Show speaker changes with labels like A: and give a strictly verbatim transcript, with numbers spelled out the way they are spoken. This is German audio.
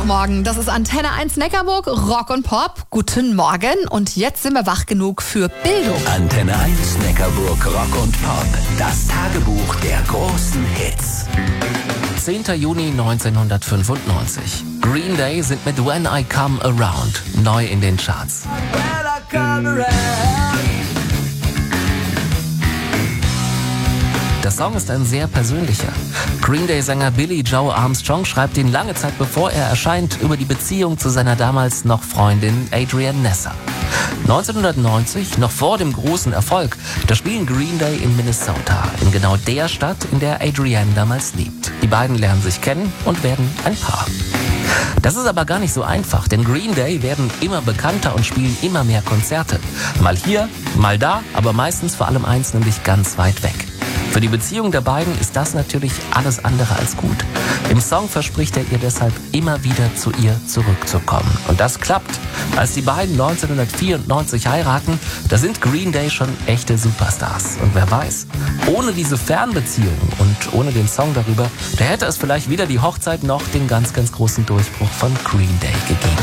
A: Morgen, das ist Antenne eins Neckarburg, Rock und Pop. Guten Morgen und jetzt sind wir wach genug für Bildung.
B: Antenne eins Neckarburg, Rock und Pop, das Tagebuch der großen Hits.
C: zehnter Juni neunzehnhundertfünfundneunzig. Green Day sind mit When I Come Around neu in den Charts. Der Song ist ein sehr persönlicher. Green Day-Sänger Billy Joe Armstrong schreibt ihn lange Zeit bevor er erscheint über die Beziehung zu seiner damals noch Freundin Adrienne Nessa. neunzehnhundertneunzig, noch vor dem großen Erfolg, da spielen Green Day in Minnesota, in genau der Stadt, in der Adrienne damals lebt. Die beiden lernen sich kennen und werden ein Paar. Das ist aber gar nicht so einfach, denn Green Day werden immer bekannter und spielen immer mehr Konzerte. Mal hier, mal da, aber meistens vor allem eins, nämlich ganz weit weg. Für die Beziehung der beiden ist das natürlich alles andere als gut. Im Song verspricht er ihr deshalb immer wieder zu ihr zurückzukommen. Und das klappt. Als die beiden neunzehnhundertvierundneunzig heiraten, da sind Green Day schon echte Superstars. Und wer weiß, ohne diese Fernbeziehung und ohne den Song darüber, da hätte es vielleicht weder die Hochzeit noch den ganz, ganz großen Durchbruch von Green Day gegeben.